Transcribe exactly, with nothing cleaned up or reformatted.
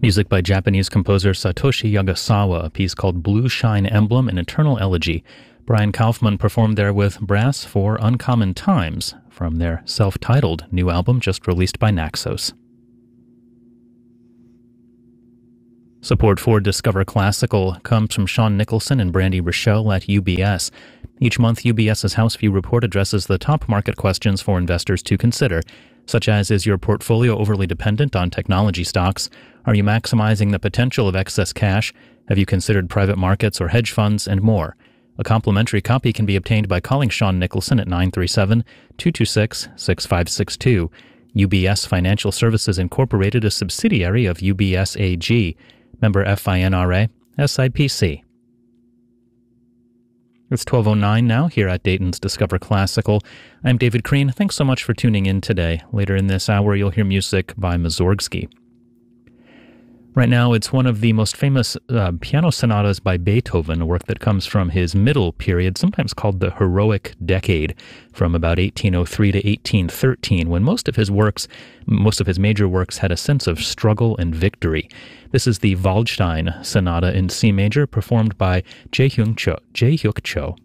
Music by Japanese composer Satoshi Yagasawa, a piece called Blue Shine Emblem, an Eternal Elegy. Brian Kaufman performed there with brass for Uncommon Times from their self-titled new album just released by Naxos. Support for Discover Classical comes from Sean Nicholson and Brandy Rochelle at U B S. Each month, UBS's House View report addresses the top market questions for investors to consider, such as, is your portfolio overly dependent on technology stocks? Are you maximizing the potential of excess cash? Have you considered private markets or hedge funds? And more. A complimentary copy can be obtained by calling Sean Nicholson at nine three seven, two two six, six five six two. U B S Financial Services Incorporated, a subsidiary of U B S A G. Member FINRA, S I P C. It's twelve oh nine now here at Dayton's Discover Classical. I'm David Crean. Thanks so much for tuning in today. Later in this hour, you'll hear music by Mussorgsky. Right now, it's one of the most famous uh, piano sonatas by Beethoven, a work that comes from his middle period, sometimes called the Heroic Decade, from about eighteen oh three to eighteen thirteen, when most of his works, most of his major works, had a sense of struggle and victory. This is the Waldstein Sonata in C major, performed by Jae Hyuk Cho. Jae Hyuk Cho.